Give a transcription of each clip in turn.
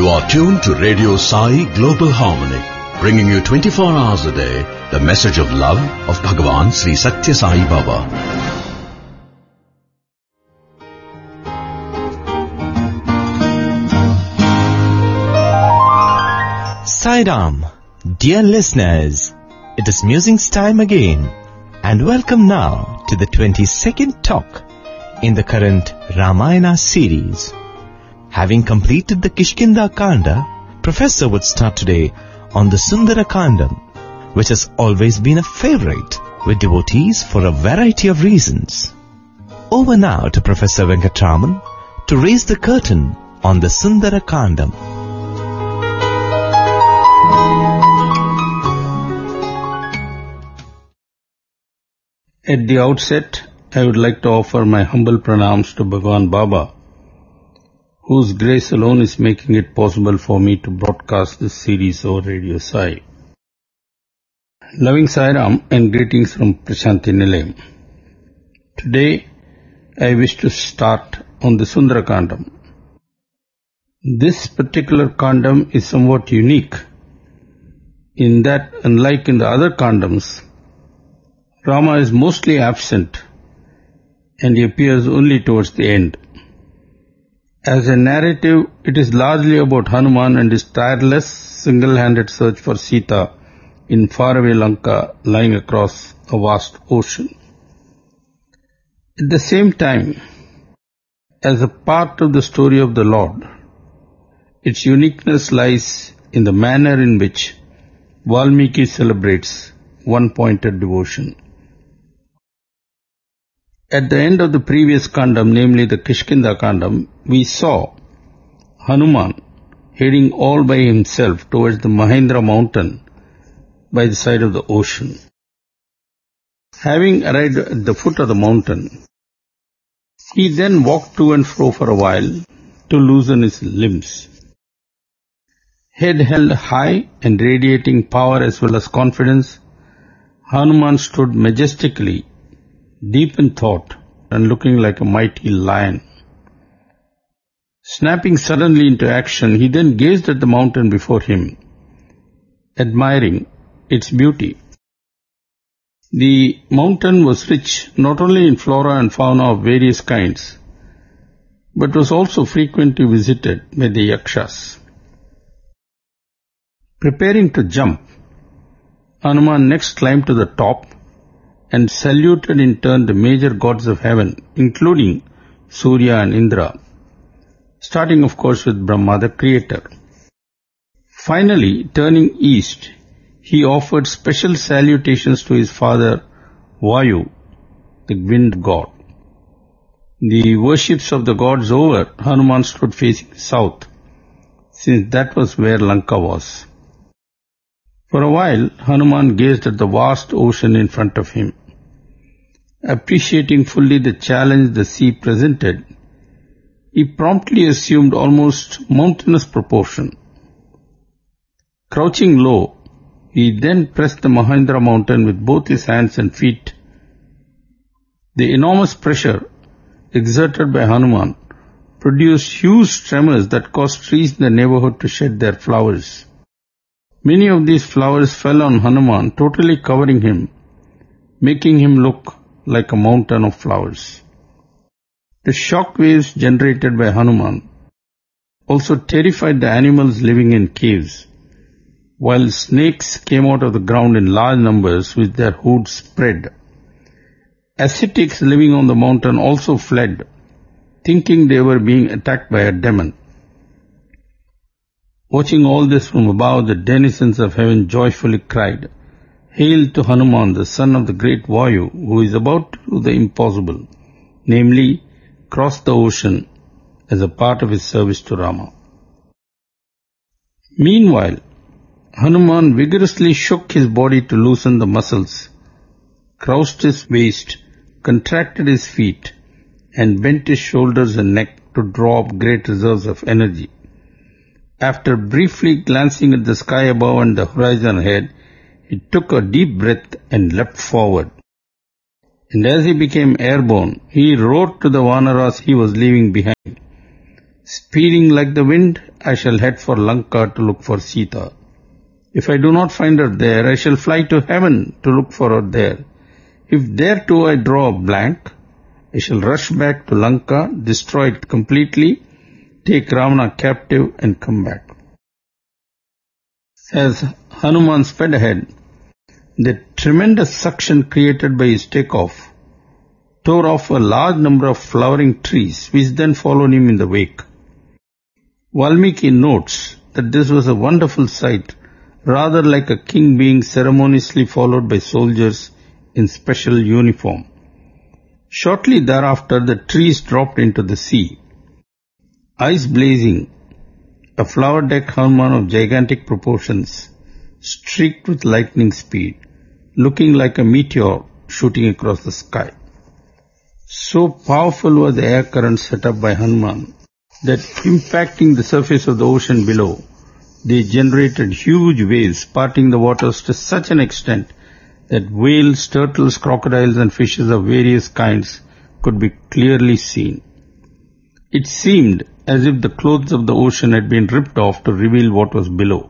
You are tuned to Radio Sai Global Harmony, bringing you 24 hours a day the message of love of Bhagavan Sri Satya Sai Baba. Sai Ram, dear listeners, it is musing's time again, and welcome now to the 22nd talk in the current Ramayana series. Having completed the Kishkinda Kanda, Professor would start today on the Sundara Kandam, which has always been a favorite with devotees for a variety of reasons. Over now to Professor Venkatraman to raise the curtain on the Sundara Kandam. At the outset, I would like to offer my humble pranams to Bhagavan Baba, whose grace alone is making it possible for me to broadcast this series over Radio Sai. Loving Sai Ram and greetings from Prashanti Nilayam. Today, I wish to start on the Sundara Kandam. This particular Kandam is somewhat unique in that, unlike in the other Kandams, Rama is mostly absent and he appears only towards the end. As a narrative, it is largely about Hanuman and his tireless, single-handed search for Sita in faraway Lanka lying across a vast ocean. At the same time, as a part of the story of the Lord, its uniqueness lies in the manner in which Valmiki celebrates one-pointed devotion. At the end of the previous Kandam, namely the Kishkinda Kandam, we saw Hanuman heading all by himself towards the Mahendra mountain by the side of the ocean. Having arrived at the foot of the mountain, he then walked to and fro for a while to loosen his limbs. Head held high and radiating power as well as confidence, Hanuman stood majestically, deep in thought and looking like a mighty lion. Snapping suddenly into action, he then gazed at the mountain before him, admiring its beauty. The mountain was rich not only in flora and fauna of various kinds, but was also frequently visited by the Yakshas. Preparing to jump, Hanuman next climbed to the top and saluted in turn the major gods of heaven, including Surya and Indra, starting of course with Brahma, the creator. Finally, turning east, he offered special salutations to his father Vayu, the wind god. The worships of the gods over, Hanuman stood facing south, since that was where Lanka was. For a while, Hanuman gazed at the vast ocean in front of him. Appreciating fully the challenge the sea presented, he promptly assumed almost mountainous proportion. Crouching low, he then pressed the Mahendra mountain with both his hands and feet. The enormous pressure exerted by Hanuman produced huge tremors that caused trees in the neighborhood to shed their flowers. Many of these flowers fell on Hanuman, totally covering him, making him look like a mountain of flowers. The shock waves generated by Hanuman also terrified the animals living in caves, while snakes came out of the ground in large numbers with their hoods spread. Ascetics living on the mountain also fled, thinking they were being attacked by a demon. Watching all this from above, the denizens of heaven joyfully cried, "Hail to Hanuman, the son of the great Vayu, who is about to do the impossible, namely, cross the ocean as a part of his service to Rama." Meanwhile, Hanuman vigorously shook his body to loosen the muscles, crouched his waist, contracted his feet, and bent his shoulders and neck to draw up great reserves of energy. After briefly glancing at the sky above and the horizon ahead, he took a deep breath and leapt forward. And as he became airborne, he roared to the Vanaras he was leaving behind, Speeding like the wind, I shall head for Lanka to look for Sita. If I do not find her there, I shall fly to heaven to look for her there. If there too I draw a blank, I shall rush back to Lanka, destroy it completely, take Ravana captive and come back. As Hanuman sped ahead, the tremendous suction created by his takeoff tore off a large number of flowering trees, which then followed him in the wake. Valmiki notes that this was a wonderful sight, rather like a king being ceremoniously followed by soldiers in special uniform. Shortly thereafter, the trees dropped into the sea. Eyes blazing, a flower-decked Hanuman of gigantic proportions, streaked with lightning speed, looking like a meteor shooting across the sky. So powerful was the air current set up by Hanuman that, impacting the surface of the ocean below, they generated huge waves, parting the waters to such an extent that whales, turtles, crocodiles and fishes of various kinds could be clearly seen. It seemed as if the clothes of the ocean had been ripped off to reveal what was below.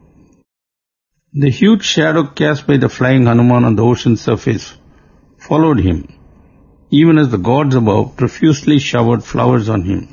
The huge shadow cast by the flying Hanuman on the ocean surface followed him, even as the gods above profusely showered flowers on him.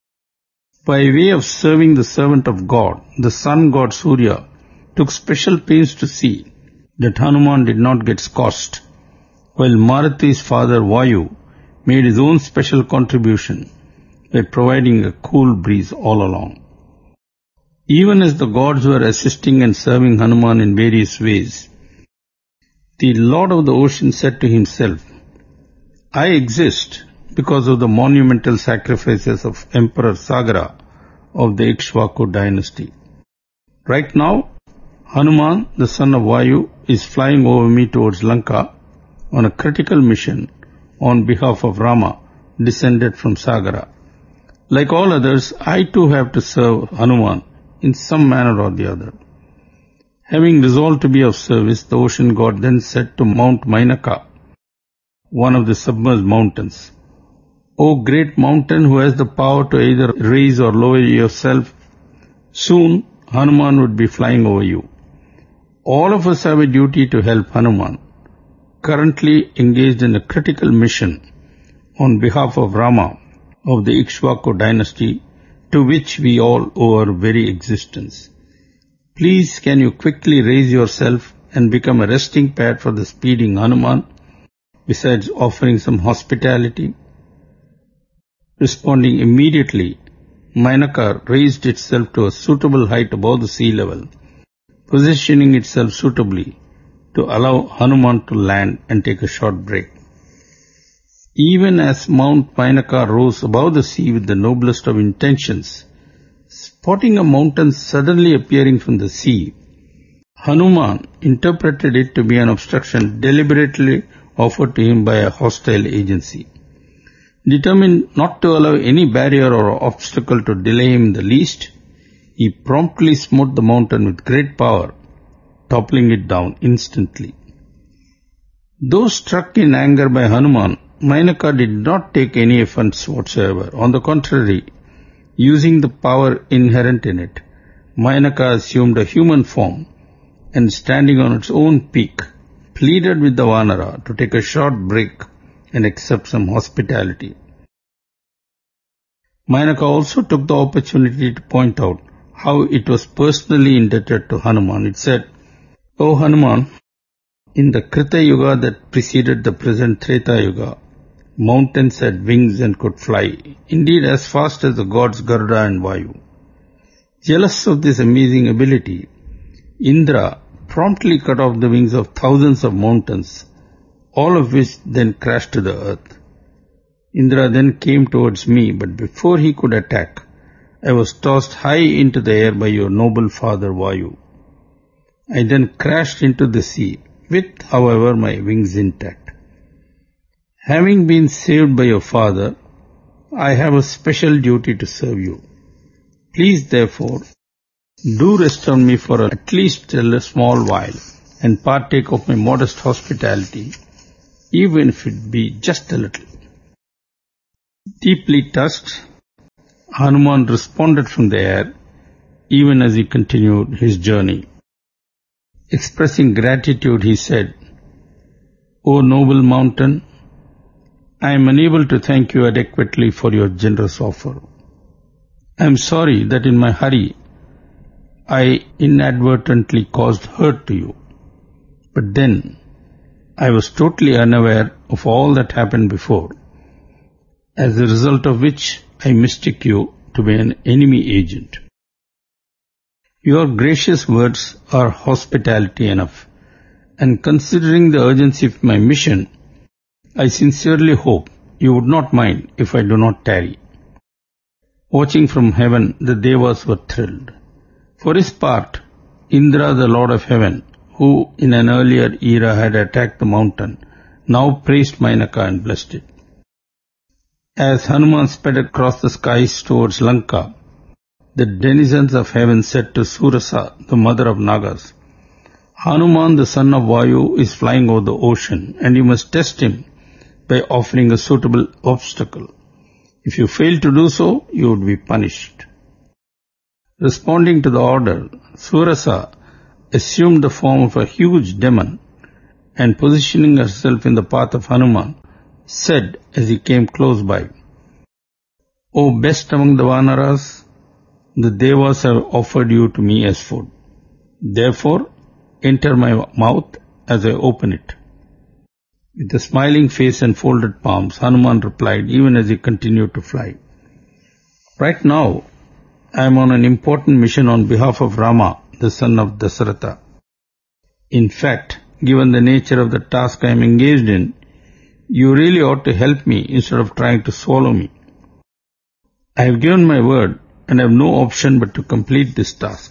By way of serving the servant of God, the sun god Surya took special pains to see that Hanuman did not get scorched, while Maruti's father Vayu made his own special contribution by providing a cool breeze all along. Even as the gods were assisting and serving Hanuman in various ways, the Lord of the ocean said to himself, I exist because of the monumental sacrifices of Emperor Sagara of the Ikshvaku dynasty. Right now, Hanuman, the son of Vayu, is flying over me towards Lanka on a critical mission on behalf of Rama, descended from Sagara. Like all others, I too have to serve Hanuman in some manner or the other. Having resolved to be of service, the ocean god then said to Mount Mainaka, one of the submerged mountains, O great mountain who has the power to either raise or lower yourself, soon Hanuman would be flying over you. All of us have a duty to help Hanuman, currently engaged in a critical mission on behalf of Rama of the Ikshvaku dynasty, to which we all owe our very existence. Please can you quickly raise yourself and become a resting pad for the speeding Hanuman, besides offering some hospitality? Responding immediately, Mainaka raised itself to a suitable height above the sea level, positioning itself suitably to allow Hanuman to land and take a short break. Even as Mount Mainaka rose above the sea with the noblest of intentions, spotting a mountain suddenly appearing from the sea, Hanuman interpreted it to be an obstruction deliberately offered to him by a hostile agency. Determined not to allow any barrier or obstacle to delay him in the least, he promptly smote the mountain with great power, toppling it down instantly. Though struck in anger by Hanuman, Mainaka did not take any offense whatsoever. On the contrary, using the power inherent in it, Mainaka assumed a human form and, standing on its own peak, pleaded with the Vanara to take a short break and accept some hospitality. Mainaka also took the opportunity to point out how it was personally indebted to Hanuman. It said, O Hanuman, in the Krita Yuga that preceded the present Treta Yuga, mountains had wings and could fly, indeed as fast as the gods Garuda and Vayu. Jealous of this amazing ability, Indra promptly cut off the wings of thousands of mountains, all of which then crashed to the earth. Indra then came towards me, but before he could attack, I was tossed high into the air by your noble father Vayu. I then crashed into the sea, with, however, my wings intact. Having been saved by your father, I have a special duty to serve you. Please, therefore, do rest on me for at least a small while and partake of my modest hospitality, even if it be just a little. Deeply touched, Hanuman responded from the air even as he continued his journey. Expressing gratitude, he said, "O noble mountain, I am unable to thank you adequately for your generous offer. I am sorry that in my hurry I inadvertently caused hurt to you. But then I was totally unaware of all that happened before, as a result of which I mistook you to be an enemy agent. Your gracious words are hospitality enough, and considering the urgency of my mission, I sincerely hope you would not mind if I do not tarry." Watching from heaven, the Devas were thrilled. For his part, Indra, the Lord of Heaven, who in an earlier era had attacked the mountain, now praised Mainaka and blessed it. As Hanuman sped across the skies towards Lanka, the denizens of heaven said to Surasa, the mother of Nagas, "Hanuman, the son of Vayu, is flying over the ocean, and you must test him by offering a suitable obstacle. If you fail to do so, you would be punished." Responding to the order, Surasa assumed the form of a huge demon and, positioning herself in the path of Hanuman, said as he came close by, "O best among the Vanaras, the Devas have offered you to me as food. Therefore, enter my mouth as I open it." With a smiling face and folded palms, Hanuman replied even as he continued to fly, "Right now, I am on an important mission on behalf of Rama, the son of Dasaratha. In fact, given the nature of the task I am engaged in, you really ought to help me instead of trying to swallow me. I have given my word and have no option but to complete this task.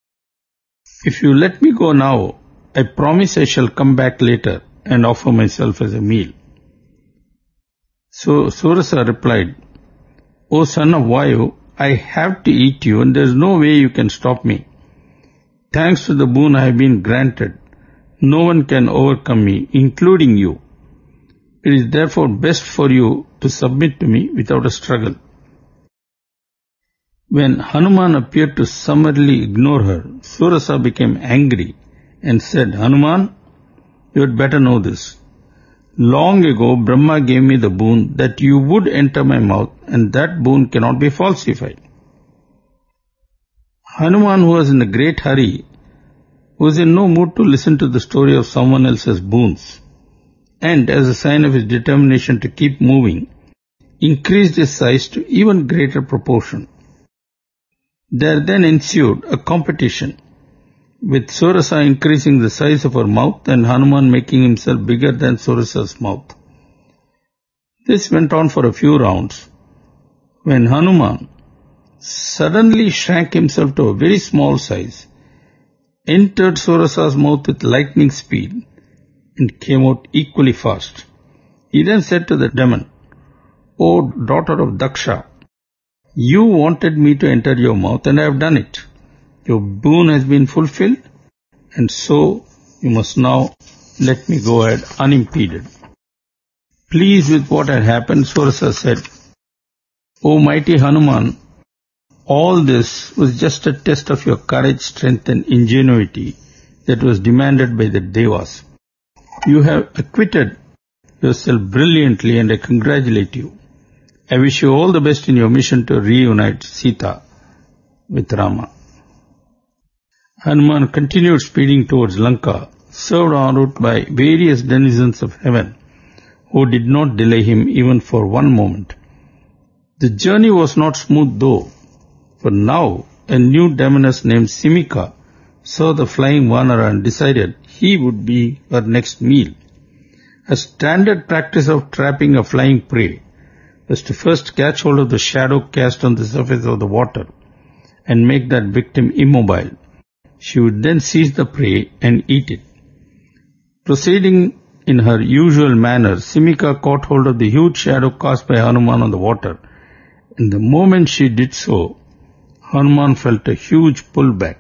If you let me go now, I promise I shall come back later and offer myself as a meal." So Surasa replied, "O son of Vayu, I have to eat you and there is no way you can stop me. Thanks to the boon I have been granted, no one can overcome me, including you. It is therefore best for you to submit to me without a struggle." When Hanuman appeared to summarily ignore her, Surasa became angry and said, "Hanuman, you had better know this. Long ago, Brahma gave me the boon that you would enter my mouth, and that boon cannot be falsified." Hanuman, who was in a great hurry, was in no mood to listen to the story of someone else's boons, and as a sign of his determination to keep moving, increased his size to even greater proportion. There then ensued a competition, with Surasa increasing the size of her mouth and Hanuman making himself bigger than Surasa's mouth. This went on for a few rounds, when Hanuman suddenly shrank himself to a very small size, entered Surasa's mouth with lightning speed, and came out equally fast. He then said to the demon, "O daughter of Daksha, you wanted me to enter your mouth and I have done it. Your boon has been fulfilled, and so you must now let me go ahead unimpeded." Pleased with what had happened, Surasa said, "O mighty Hanuman, all this was just a test of your courage, strength and ingenuity that was demanded by the Devas. You have acquitted yourself brilliantly and I congratulate you. I wish you all the best in your mission to reunite Sita with Rama." Hanuman continued speeding towards Lanka, served en route by various denizens of heaven, who did not delay him even for one moment. The journey was not smooth though, for now a new demoness named Simika saw the flying Vanara and decided he would be her next meal. A standard practice of trapping a flying prey was to first catch hold of the shadow cast on the surface of the water and make that victim immobile. She would then seize the prey and eat it. Proceeding in her usual manner, Simika caught hold of the huge shadow cast by Hanuman on the water, and the moment she did so, Hanuman felt a huge pullback.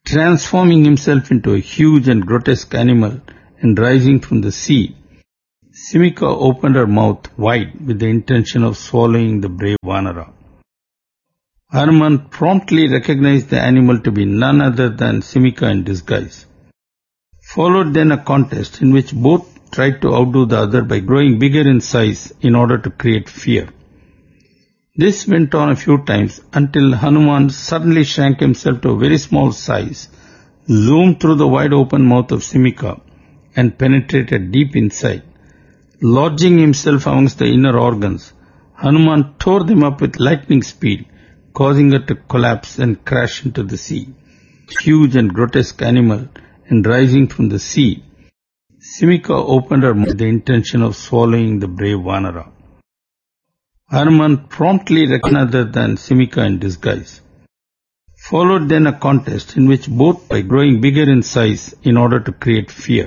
Transforming himself into a huge and grotesque animal and rising from the sea, Simika opened her mouth wide with the intention of swallowing the brave Vanara. Hanuman promptly recognized the animal to be none other than Simika in disguise. Followed then a contest in which both tried to outdo the other by growing bigger in size in order to create fear. This went on a few times until Hanuman suddenly shrank himself to a very small size, zoomed through the wide open mouth of Simika and penetrated deep inside. Lodging himself amongst the inner organs, Hanuman tore them up with lightning speed, causing her to collapse and crash into the sea. Huge and grotesque animal, and rising from the sea, Simika opened her mouth with the intention of swallowing the brave Vanara. Hanuman promptly recognized other than Simika in disguise. Followed then a contest in which both by growing bigger in size in order to create fear.